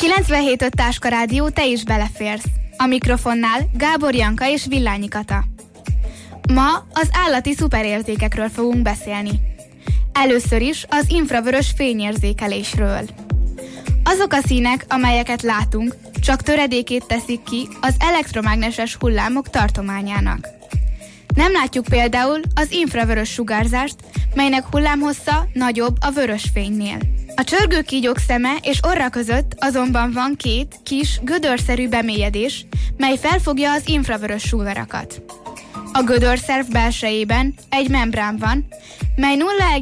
97.5 Táska Rádió, te is beleférsz. A mikrofonnál Gábor Janka és Villányi Kata. Ma az állati szuperérzékekről fogunk beszélni. Először is az infravörös fényérzékelésről. Azok a színek, amelyeket látunk, csak töredékét teszik ki az elektromágneses hullámok tartományának. Nem látjuk például az infravörös sugárzást, melynek hullámhossza nagyobb a vörös fénynél. A csörgőkígyók szeme és orra között azonban van két kis, gödörszerű bemélyedés, mely felfogja az infravörös sugarakat. A gödörszerv belsejében egy membrán van, mely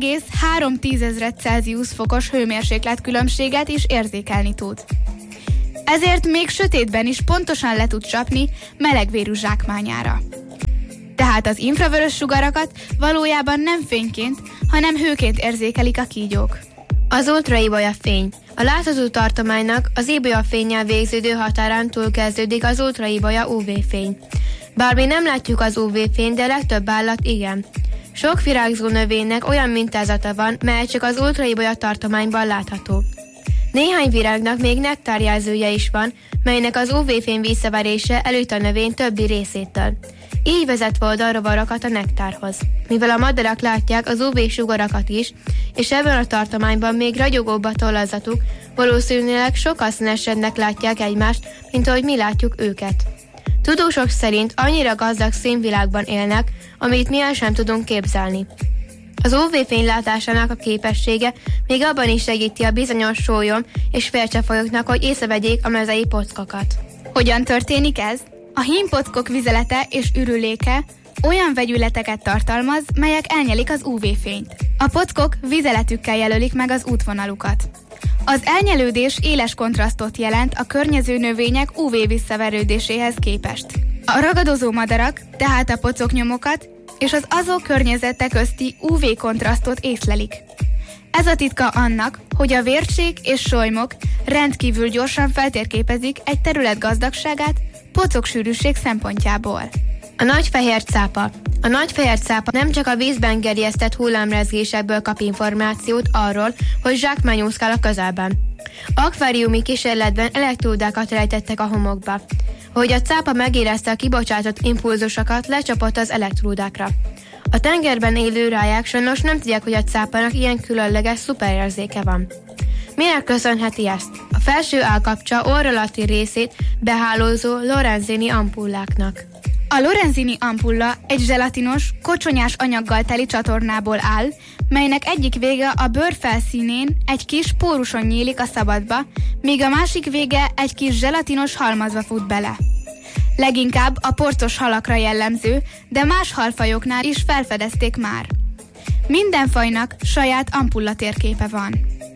0,3 Celsius fokos hőmérsékletkülönbséget is érzékelni tud. Ezért még sötétben is pontosan le tud csapni melegvérű zsákmányára. Tehát az infravörös sugarakat valójában nem fényként, hanem hőként érzékelik a kígyók. Az ultraibolya fény. A látható tartománynak az ibolya fénnyel végződő határán túl kezdődik az ultraibolya UV-fény. Bár mi nem látjuk az UV-fényt, de legtöbb állat igen. Sok virágzó növénynek olyan mintázata van, mely csak az ultraibolya tartományban látható. Néhány virágnak még nektárjelzője is van, melynek az UV-fény visszaverése elüt a növény többi részétől. Így vezet oldalrovarokat a nektárhoz. Mivel a madarak látják az UV-sugarakat is, és ebben a tartományban még ragyogóbb a tollazatuk, valószínűleg sokkal színesebbnek látják egymást, mint ahogy mi látjuk őket. Tudósok szerint annyira gazdag színvilágban élnek, amit mi el sem tudunk képzelni. Az UV-fény látásának a képessége még abban is segíti a bizonyos sólyom és félcsefajoknak, hogy észrevegyék a mezei pockokat. Hogyan történik ez? A hímpockok vizelete és ürüléke olyan vegyületeket tartalmaz, melyek elnyelik az UV-fényt. A pockok vizeletükkel jelölik meg az útvonalukat. Az elnyelődés éles kontrasztot jelent a környező növények UV visszaverődéséhez képest. A ragadozó madarak tehát a pocoknyomokat és az azok környezete közti UV kontrasztot észlelik. Ez a titka annak, hogy a vércsék és solymok rendkívül gyorsan feltérképezik egy terület gazdagságát pocoksűrűség szempontjából. A nagyfehér cápa. A nagyfehér cápa nem csak a vízben gerjesztett hullámrezgésekből kap információt arról, hogy zsákmány úszkál a közelben. Akváriumi kísérletben elektródákat rejtettek a homokba. Ahogy a cápa megérezte a kibocsátott impulzusokat, lecsapott az elektródákra. A tengerben élő ráják sajnos nem tudják, hogy a cápának ilyen különleges szuperérzéke van. Minek köszönheti ezt? A felső állkapcsa orr alatti részét behálózó Lorenzini ampulláknak. A Lorenzini ampulla egy zselatinos, kocsonyás anyaggal teli csatornából áll, melynek egyik vége a bőr felszínén egy kis póruson nyílik a szabadba, míg a másik vége egy kis zselatinos halmazba fut bele. Leginkább a porcos halakra jellemző, de más halfajoknál is felfedezték már. Minden fajnak saját ampulla térképe van.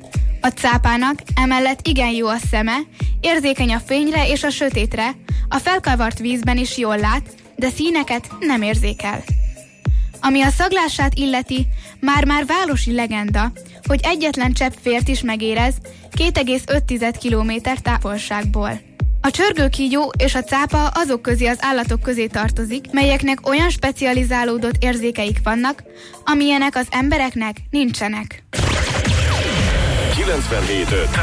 A cápának emellett igen jó a szeme, érzékeny a fényre és a sötétre, a felkavart vízben is jól lát, de színeket nem érzékel. Ami a szaglását illeti, már városi legenda, hogy egyetlen csepp vért is megérez 2,5 kilométer távolságból. A csörgőkígyó és a cápa azok közé az állatok közé tartozik, melyeknek olyan specializálódott érzékeik vannak, amilyenek az embereknek nincsenek. 97.5